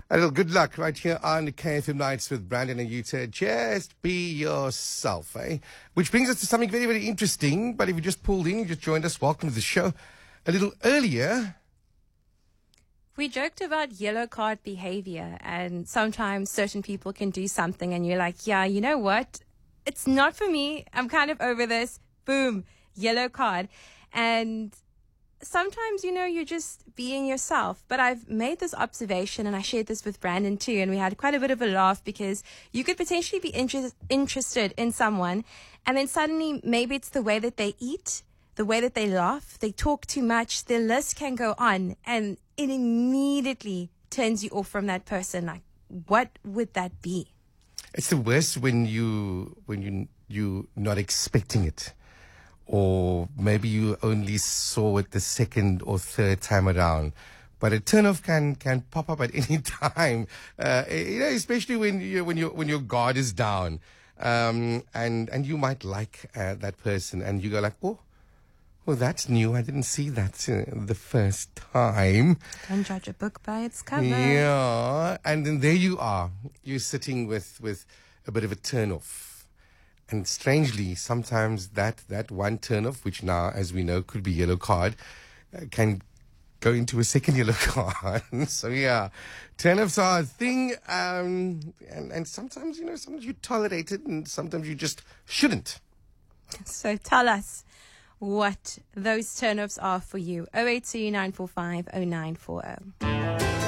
A little good luck right here on KFM Nights with Brandon and Yuta. Just be yourself, eh? Which brings us to something very, very interesting. But if you just pulled in, you just joined us, welcome to the show. A little earlier, we joked about yellow card behavior, and sometimes certain people can do something and you're like, yeah, you know what? It's not for me. I'm kind of over this. Boom, yellow card. And sometimes, you're just being yourself. But I've made this observation, and I shared this with Brandon too, and we had quite a bit of a laugh because you could potentially be interested in someone, and then suddenly maybe it's the way that they eat, the way that they laugh, they talk too much, the list can go on, and it immediately turns you off from that person. Like, what would that be? it's the worst when you're not expecting it. Or maybe you only saw it the second or third time around. But a turnoff can pop up at any time, especially when your guard is down, and you might like that person, and you go like, oh, well, that's new. I didn't see that the first time. Don't judge a book by its cover. Yeah, and then there you are. You're sitting with a bit of a turnoff. And strangely, sometimes that one turn-off, which now, as we know, could be yellow card, can go into a second yellow card. So, yeah, turn-offs are a thing. And sometimes, sometimes you tolerate it and sometimes you just shouldn't. So tell us what those turn-offs are for you. 082 945 0940.